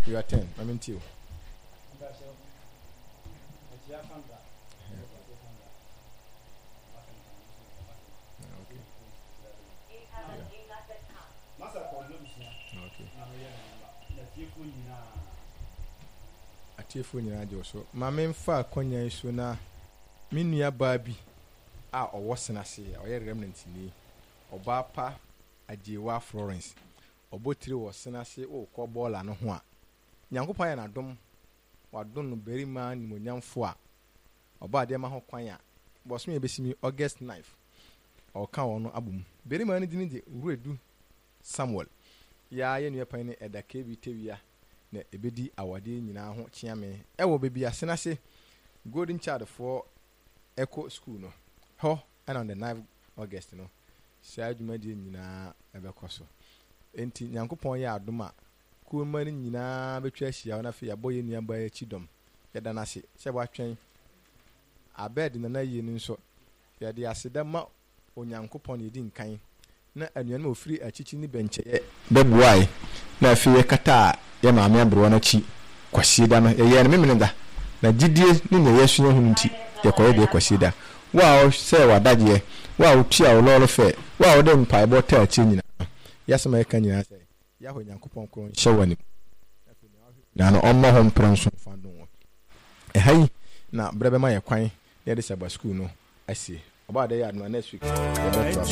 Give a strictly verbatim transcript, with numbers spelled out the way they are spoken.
You are ten. I mean, you. Atiefo nyina je so ma me mfa akonya iso na me nua ba bi a owo senase o ye remnant ni oba pa Ajewa Florence obotire wo senase o ko bola no ho a Nyankopon ya na dom wadon no berima ni monyamfo a oba de ma ho kwan a boso me besimi August ninth o ka wono abum berima ni dini de Uredu Samuel ya ye nua pan ni edaka bi tewia na ebedi awade nyina ho chiame e wo bebi asenase Golden Child for Echo School no ho and on the ninth August no sha adwumadi nyina ebekoso enti Nyankopon ya adoma ku mani nyina betwa ahia na fe yaboye nua ba ya chidom yeda na se se bo atwen abed na na yie nso yede aseda ma Onyankopon yedi nkan na anuan ma ofiri achichi ni bencheye bebuai na fe yakata ya maame abro na chi kwasieda no ye ne memenda na gidie ni ne yesu ne hunti ye koye de kwasieda wa o se wadaje wa o tia o lolo fe wa o de mpa ebo ta chi nyina yasema ka nyina se ya ho Nyankopon kro hyewani na no ommo ho mpranso fando wo e hai na brebe ma ye kwan ye de saba school no asie oba de ya no next week ye beto